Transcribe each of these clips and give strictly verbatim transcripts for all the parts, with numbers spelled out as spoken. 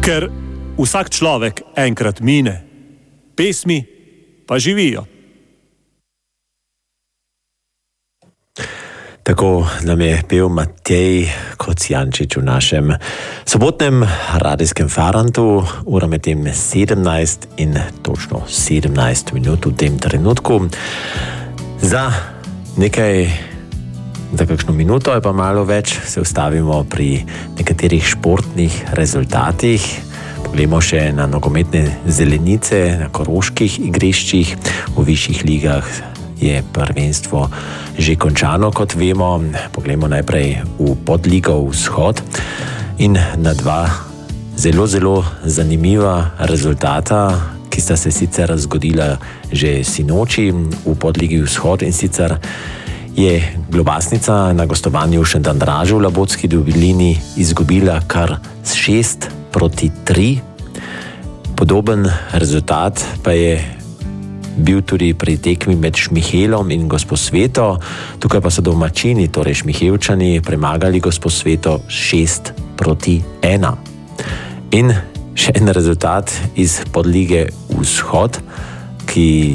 Ker vsak človek enkrat mine, pesmi pa živijo. Tako nam je pel Matej Kocijančič v našem sobotnem radijskem Farantu, ura med tem sedemnajst in točno sedemnajst minut v tem trenutku. Za nekaj, za kakšno minuto ali pa malo več se ustavimo pri nekaterih športnih rezultatih. Poglejmo še na nogometne zelenice na koroških igriščih. V višjih ligah je prvenstvo že končano, kot vemo. Poglejmo najprej v podligo Vzhod in na dva zelo, zelo zanimiva rezultata, ki sta se sicer zgodila že sinoči v podligi Vzhod, in sicer je Globasnica na gostovanju v Šentandržu v Labotski dolini izgubila kar s šest proti tri. Podoben rezultat pa je bil tudi pri tekmi med Šmihelom in Gosposveto. Tukaj pa so domačini, torej Šmihelčani, premagali Gosposveto šest proti ena. In še en rezultat iz podlige Vzhod, ki,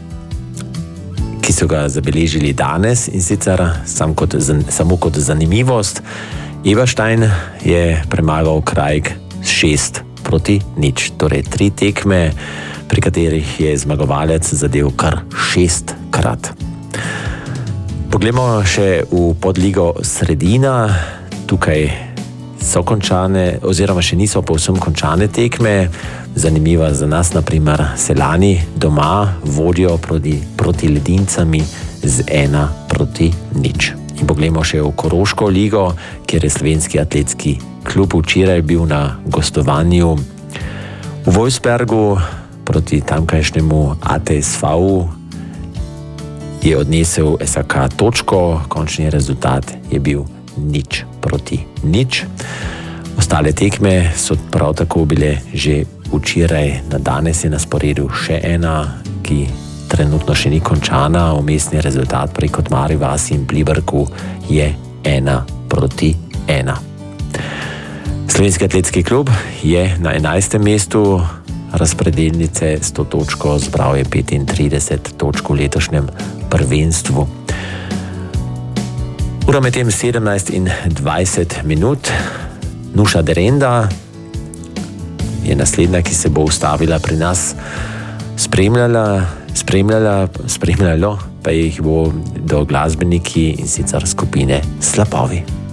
ki so ga zabeležili danes, in sicer sam kot, samo kot zanimivost. Eberstein je premagal Krajk s šest proti nič. Torej tri tekme, pri katerih je zmagovalec zadel kar šestkrat. Poglejmo še v podligo Sredina. Tukaj so končane, oziroma še niso povsem končane tekme. Zanimiva za nas, naprimer, Seljani doma vodijo proti, proti Ledincami z ena proti nič. In poglejmo še v Koroško ligo, kjer je slovenski atletski klub včeraj bil na gostovanju v Wolfsbergu proti tamkajšnjemu A T S V. Je odnesel S A K točko, končni rezultat je bil nič proti nič. Ostale tekme so prav tako bile že včeraj, na danes je na sporedu še ena, ki trenutno še ni končana. Umestni rezultat pri Kotmari vasi in Pliberku je ena proti ena. Slovenski atletski klub je na enajstem mestu razpredelnice, s to točko zbral je petintrideset točk v letošnjem prvenstvu. Ura med tem sedemnajst in dvajset minut. Nuša Derenda je naslednja, ki se bo ustavila pri nas. Spremljala, spremljala, spremljalo pa jih bo do glasbeniki, in sicer skupine Slapovi.